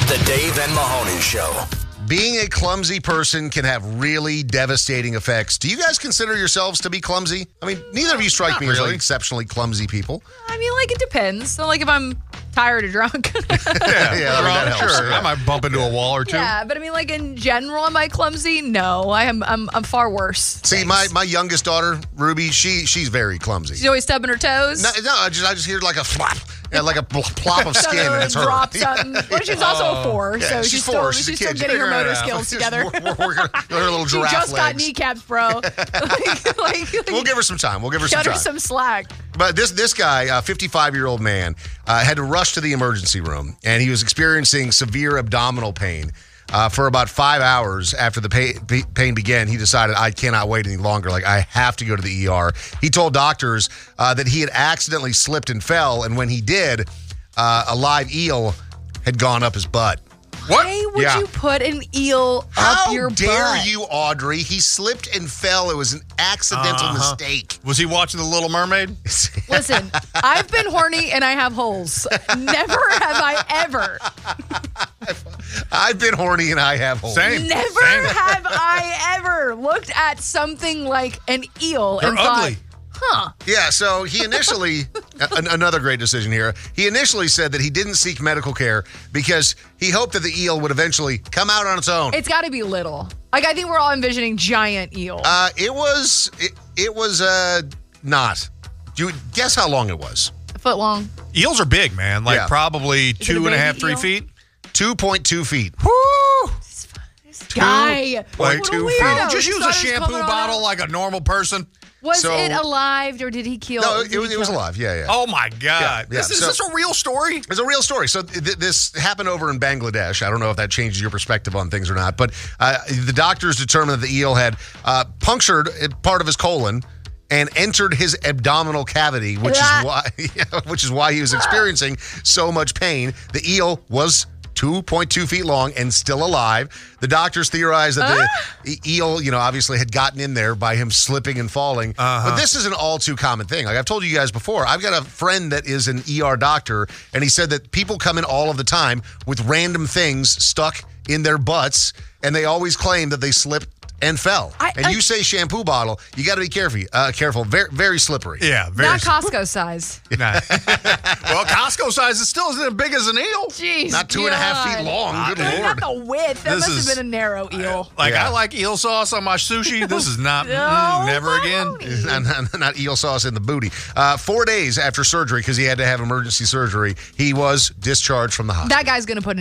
The Dave and Mahoney Show. Being a clumsy person can have really devastating effects. Do you guys consider yourselves to be clumsy? I mean, neither of you strike me as like exceptionally clumsy people. I mean, like, it depends. So, like, if I'm tired or drunk. that helps. Sure. I might bump into a wall or two. Yeah, but I mean, like, in general, am I clumsy? No, I'm far worse. See, my youngest daughter, Ruby, she's very clumsy. She's always stubbing her toes. No, I just hear like a flop. Yeah, like a plop of skin, and it's her. Drop something. Well, she's also a 4, Yeah, so she's still, four. she's She's a still kid. getting her Figure it motor out. skills together. We're her little She giraffe just got legs. kneecaps, bro. We'll give her some time. Cut her some slack. But this guy, a 55-year-old man, had to rush to the emergency room, and he was experiencing severe abdominal pain. For about 5 hours after the pain began, he decided, I cannot wait any longer. Like, I have to go to the ER. He told doctors that he had accidentally slipped and fell, and when he did, a live eel had gone up his butt. What? Why would Yeah. you put an eel How up your dare butt? you, Audrey? He slipped and fell. It was an accidental mistake. Was he watching The Little Mermaid? Listen, I've been horny and I have holes. Never have I ever. I've been horny and I have holes. Same. Never have I ever looked at something like an eel They're and ugly. thought, huh. Yeah, so he initially, another great decision here, he initially said that he didn't seek medical care because he hoped that the eel would eventually come out on its own. It's got to be little. Like, I think we're all envisioning giant eel. It was not. Do you guess how long it was? A foot long. Eels are big, man. Like Yeah. probably it a 2.5, baby 3 eel? feet. 2.2 feet. Woo! Guy. Like What a 2 weirdo. feet. Just Just use thought a it was shampoo coming on bottle out. like a normal person. Was So- it alive or did he kill No, did it he was kill alive. Yeah. Oh, my God. Yeah, Is so- this a real story? It's a real story. So this happened over in Bangladesh. I don't know if that changes your perspective on things or not, but the doctors determined that the eel had punctured part of his colon and entered his abdominal cavity, which is why he was experiencing so much pain. The eel was 2.2 feet long and still alive. The doctors theorized that the eel, obviously had gotten in there by him slipping and falling. But this is an all too common thing. Like I've told you guys before, I've got a friend that is an ER doctor, and he said that people come in all of the time with random things stuck in their butts, and they always claim that they slipped and fell. You say shampoo bottle, you got to be careful. Very, very slippery. Yeah, very. Not Costco size. Nah. Well, Costco size is still as big as an eel. Jeez. Not 2.5 feet long. Good Lord. Not the width. That This must is- have been a narrow eel. Like, Yeah. I like eel sauce on my sushi. This is not, No, never again. Mahoney. Not eel sauce in the booty. 4 days after surgery, because he had to have emergency surgery, he was discharged from the hospital. That guy's going to put